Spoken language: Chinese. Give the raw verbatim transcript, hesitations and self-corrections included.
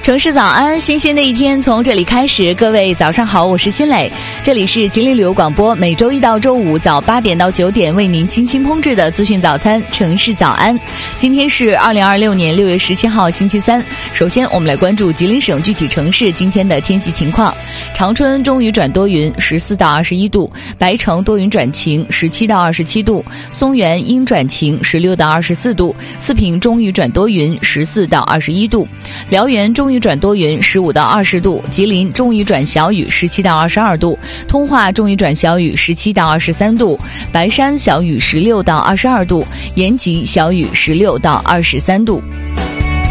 城市早安，新鲜的一天从这里开始。各位早上好，我是新磊，这里是吉林旅游广播，每周一到周五早八点到九点为您精心烹制的资讯早餐城市早安。今天是二零二六年六月十七号星期三。首先我们来关注吉林省具体城市今天的天气情况。长春中雨转多云，十四到二十一度；白城多云转晴，十七到二十七度；松原阴转晴，十六到二十四度；四平中雨转多云，十四到二十一度；辽源中雨转多云，十五到二十度；吉林中雨转小雨，十七到二十二度；通化中雨转小雨，十七到二十三度；白山小雨，十六到二十二度；延吉小雨，十六到二十三度。